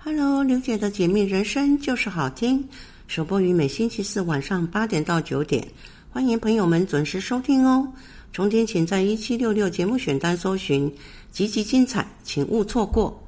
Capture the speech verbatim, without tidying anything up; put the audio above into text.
Hello， 刘姐的解密人生就是好听，首播于每星期四晚上八点到九点，欢迎朋友们准时收听哦。重点请在一七六六节目选单搜寻，集集精彩，请勿错过。